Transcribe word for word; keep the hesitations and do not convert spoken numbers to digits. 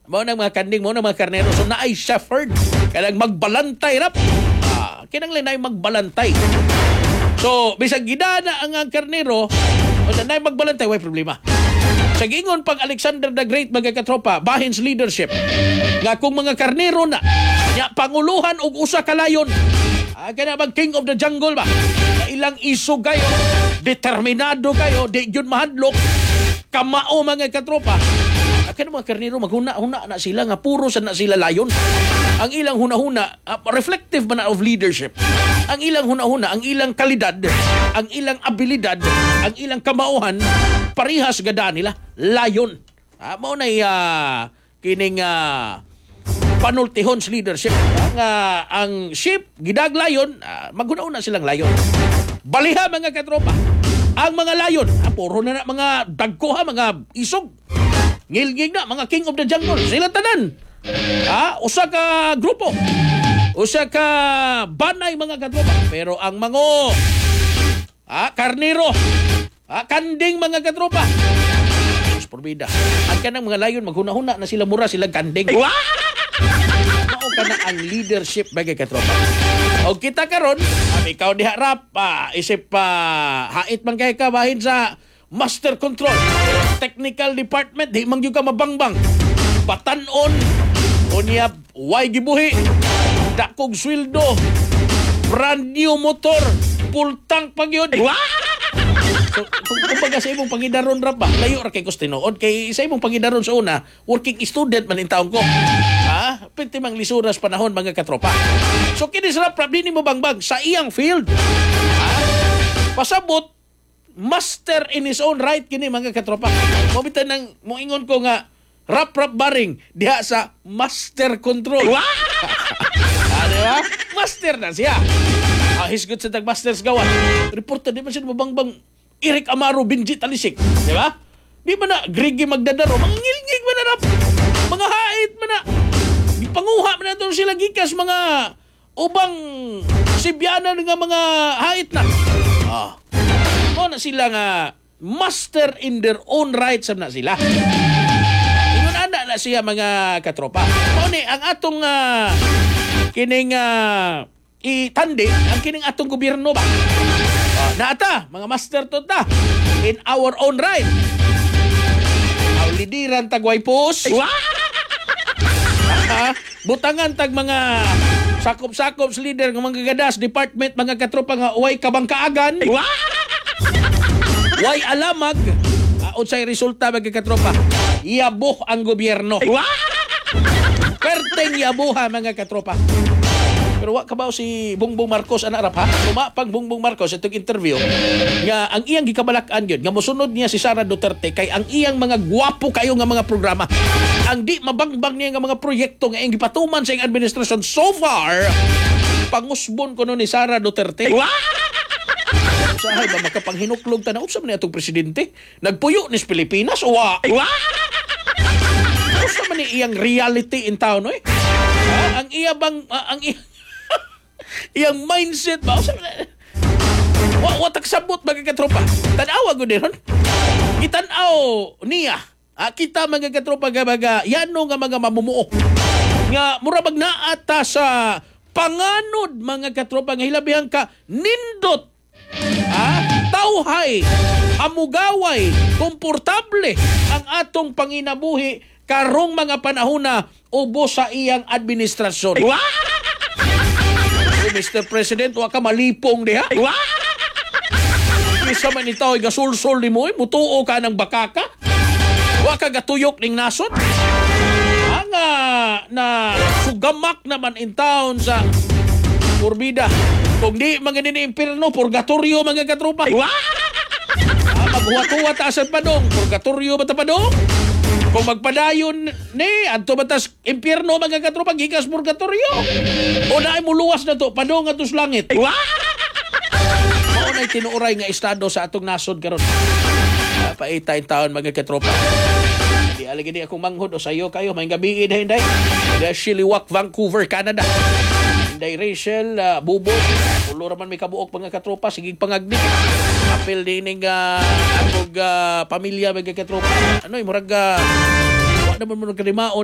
Mao nang mga kanding mo na mga karnero. So naay shepherd. Kanang magbalantay rap. Ah, kinanglan naay magbalantay. So bisag gidana ang ang karnero, o naay magbalantay way problema. Sa gingon pag Alexander the Great mga katropa, bahin's leadership. Nga kung mga karnero na, nya panguluhan og usa ka layon. Ah, kana bang king of the jungle ba? Na ilang isog kayo, determinado kayo, di yun mahadlok, kamao mga katropa. Ah, kana mga karnero maghuna-huna na sila nga puro sa na sila layon. Ang ilang huna-huna, uh, reflective man of leadership. Ang ilang huna-huna, ang ilang kalidad, ang ilang abilidad, ang ilang kamauhan, parihas gada nila, layon. Ah, mao na uh, kining uh, panultihon's leadership. Ang, uh, ang ship, gidag layon, uh, maghuna-huna silang layon. Baliha mga katropa, ang mga layon, ah, puro na na mga dagko ha, mga isog. Ngilngig na, mga king of the jungle, sila tanan. Ah, usa ka grupo. Usa ka banay mga katropa. Pero ang mango, ah, karnero, ah, kanding mga katropa. Diyos porbida. Ang kanang mga layon, maghuna-huna na sila mura, silang kanding. Mao ka na ang leadership mga katropa. O kita karon, ah, ikaw diha rap, ah, isip pa, ah, hait man kay ka bahin sa master control, technical department, di man gyud ka mabangbang. Batanon, unya, way gibuhi, dakog sweldo, brand new motor, full tank pag yun. So, kung, kung baga sa imong pangidaron rap ba, layo ra kay Costinood, kay sa imong pangidaron sa una, working student man in taon ko. Ha? Pwede mang lisuras panahon mga katropa. So kini sa rap, di ni mo bangbang sa iyang field. Ha? Pasabot, master in his own right kini mga katropa. Mabitan nang moingon ko nga, rap-rap baring diha sa master control. Wow! Ah, diba? Master na siya. Ah, he's good sa tag-masters gawan. Reporter, di ba siya mabangbang Eric Amaro, Benji Talisik? Di ba? Di ba na Griggy Magdadaro? Mga ngilngig man na rap. Mga hait man na. Panguha man na doon sila gikas mga ubang Sibyana nga mga hait na. Ah. O na sila nga master in their own rights na sila. Na siya mga katropa. Mao ni ang atong uh, kining uh, itandi ang kining atong gobyerno ba. Uh, naata mga master to ta in our own right. Aw lidiran tagway pos. uh, butangan tag mga sakop-sakop leader ng mga gadas department mga katropa nga way kabangkaagan. Way alamag. Unsay resulta mga katropa, yabuh ang gobyerno. Perteng yabuha mga katropa. Pero wa kabaw si Bongbong Marcos ana rap ha? Tumapag Bongbong Marcos itong interview nga ang iyang gikabalakan gyud nga mosunod niya si Sara Duterte kay ang iyang mga gwapo kayo nga mga programa. Ang di mabangbang niya nga mga proyekto nga iyang gipatuman sa iyang administrasyon so far, pangusbon ko no ni Sara Duterte. Sahay ba makapanghinuklog ta na usab ni atong presidente nagpuyo ni Pilipinas o wa usab man ni iyang reality in town oy. Ah, ang iya bang ah, ang iya, iyang mindset ba usab wa wa tagsabot mga katropa tan-awa gud diron gitan-aw niya ah, kita mga katropa gabaga yano nga mga mamumuo nga mura bag naata sa panganod mga katropa nga hilabihan ka nindot. Ah, tawhay, amugaway, komportable ang atong panginabuhi karong mga panahon na ubos sa iyang administrasyon. So, Mister President, wa ka malipong diha. Isa man itaw gasulsol ni mo, mutuo ka ng bakaka. Wa ka gatuyok ning nasod. Ang uh, na sugamak naman in town sa Urbida. Kung di mga nini-impirno, purgatorio mga katropa. Ah, maghuwat-huwat asan padong, purgatorio ba ta padong? Kung magpadayon ni, adto batas impirno mga katropa, gikas purgatorio. O naay muluwas na to, padong atos langit. Mao na'y tinuuray nga estado sa atong nasod karon. Ah, paitay taon mga katropa. Di alagi di akong manghod o sayo kayo, may gabi hinday hinday. Da Shiliwak, Vancouver, Canada. Day Rachel, uh, Bubo, ulo raman may kabuok mga katropa, sigig pangagdi. Apel din ng uh, atong uh, pamilya mga katropa. Ano, murag, uh, wala naman mo nagkalimaon.